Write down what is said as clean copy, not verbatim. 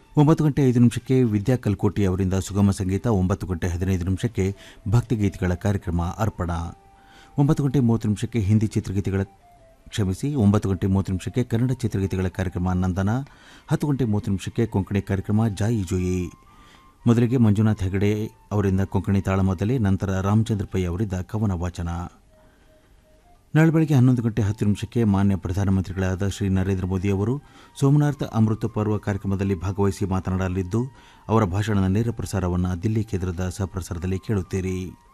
9:05 ವಿದ್ಯಾ ಕಲ್ಕೋಟಿ ಅವರಿಂದ ಸುಗಮ ಸಂಗೀತ. 9:15 ಭಕ್ತಿಗೀತೆಗಳ ಕಾರ್ಯಕ್ರಮ ಅರ್ಪಣಾ. 9:30 ಹಿಂದಿ ಚಿತ್ರಗೀತೆಗಳ 9:30 ಕನ್ನಡ ಚಿತ್ರಗೀತೆಗಳ ಕಾರ್ಯಕ್ರಮ ನಂದನ. 10:30 ಕೊಂಕಣಿ ಕಾರ್ಯಕ್ರಮ ಜಾಯಿ ಜೋಯಿ. ಮೊದಲಿಗೆ ಮಂಜುನಾಥ್ ಹೆಗಡೆ ಅವರಿಂದ ಕೊಂಕಣಿ ತಾಳಮದ್ದಲೆ, ನಂತರ ರಾಮಚಂದ್ರ ಪೈ ಅವರಿಂದ ಕವನ ವಾಚನ. ನಾಳೆ ಬೆಳಗ್ಗೆ 11:10 ಮಾನ್ಯ ಪ್ರಧಾನಮಂತ್ರಿಗಳಾದ ಶ್ರೀ ನರೇಂದ್ರ ಮೋದಿ ಅವರು ಸೋಮನಾಥ ಅಮೃತ ಪರ್ವ ಕಾರ್ಯಕ್ರಮದಲ್ಲಿ ಭಾಗವಹಿಸಿ ಮಾತನಾಡಲಿದ್ದು, ಅವರ ಭಾಷಣದ ನೇರ ಪ್ರಸಾರವನ್ನು ದಿಲ್ಲಿ ಕೇಂದ್ರದ ಸಹಪ್ರಸಾರದಲ್ಲಿ ಕೇಳುತ್ತೀರಿ.